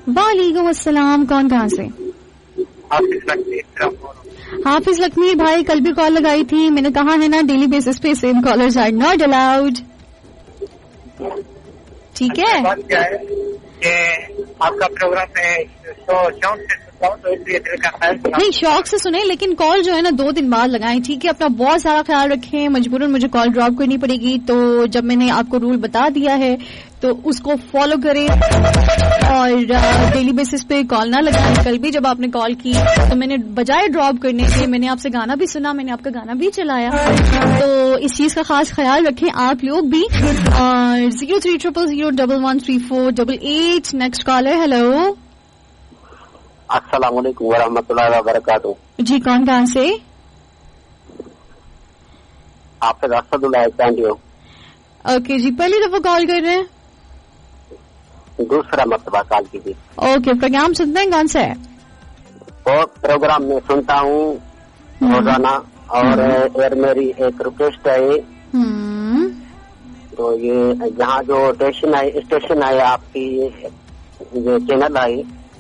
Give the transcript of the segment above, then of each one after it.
वालेकुम अस्सलाम, कौन कहाँ से? हाफिज लकमीर भाई, कल भी कॉल लगाई थी, मैंने कहा है ना डेली बेसिस पे same callers are not allowed. ठीक है, आपका प्रोग्राम है नहीं शौक से सुने, लेकिन कॉल जो है ना 2 दिन बाद लगाएं। ठीक है, अपना बहुत सारा ख्याल रखें, मजबूरन मुझे कॉल ड्रॉप करनी पड़ेगी, तो जब मैंने आपको रूल बता दिया है तो उसको फॉलो करें और डेली बेसिस पे कॉल ना लगाएं। कल भी जब आपने कॉल की तो मैंने बजाय ड्रॉप करने के मैंने आपसे गाना भी सुना, मैंने आपका गाना भी चलाया, तो इस चीज का खास ख्याल रखें आप लोग भी। और 0300013488 नेक्स्ट कॉलर। हेलो, अस्सलाम वालेकुम वरहमतुल्लाहि वबरकातुहू। जी, कौन कहाँ से? आपसे असदुल्लाह चांदियो। ओके जी, पहली दफा कॉल कर रहे हैं? दूसरा मरतबा कॉल कीजिए। ओके, प्रोग्राम सुनते हैं कौन सा है? और प्रोग्राम में सुनता हूँ रोजाना, और यार मेरी एक रिक्वेस्ट है, तो ये जहाँ जो स्टेशन है आपकी ये चैनल है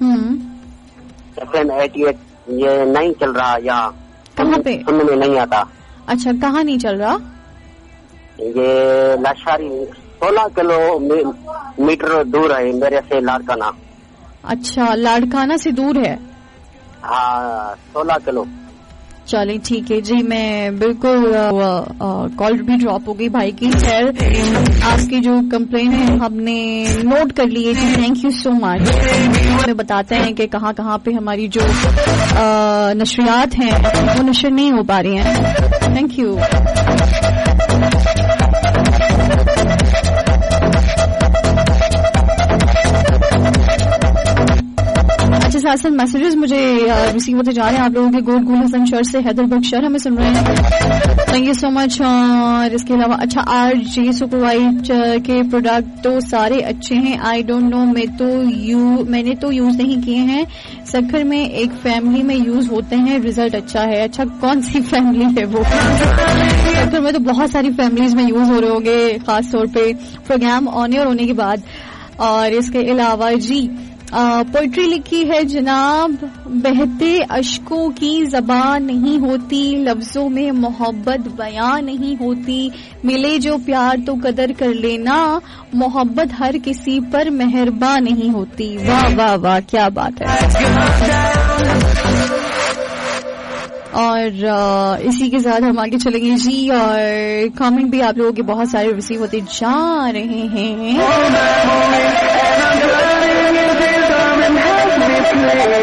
FM 88, ये नहीं चल रहा यहाँ। कहाँ पे? सुनने में नहीं आता। अच्छा, कहाँ नहीं चल रहा? ये लाशारी 16 किलोमीटर दूर है मेरे से लाड़काना। अच्छा, लाड़काना से दूर है? हाँ, 16 किलो। चलें ठीक है जी, मैं बिल्कुल कॉल भी ड्रॉप हो गई भाई की। खैर, आपकी जो कंप्लेन है हमने नोट कर ली है जी, थैंक यू सो मच। हमें बताते हैं कि कहाँ कहाँ पे हमारी जो नशरियात हैं वो नशर नहीं हो पा रही हैं। Thank you. अच्छा, साथ मैसेजेस मुझे रिसीव होते जा रहे हैं आप लोगों के। गुड हसन शहर से हैदर बख्शर हमें सुन रहे हैं, थैंक यू सो मच। और इसके अलावा अच्छा, RJ सुपरवाइजर के प्रोडक्ट तो सारे अच्छे हैं, आई डोंट नो मैंने तो यूज नहीं किए हैं। सक्खर में एक फैमिली में यूज होते हैं, रिजल्ट अच्छा है। अच्छा, कौन सी फैमिली है वो? सक्खर में तो बहुत सारी फैमिलीज में यूज हो रहे होंगे, खास तौर पे प्रोग्राम ऑन एयर होने के बाद। और इसके अलावा जी पोइट्री लिखी है जनाब, बहते अश्कों की ज़बान नहीं होती, लफ्जों में मोहब्बत बयां नहीं होती, मिले जो प्यार तो कदर कर लेना, मोहब्बत हर किसी पर मेहरबान नहीं होती। वाह वाह वाह, क्या बात है। और इसी के साथ हम आगे चलेंगे जी, और कमेंट भी आप लोगों के बहुत सारे रिसीव होते जा रहे हैं।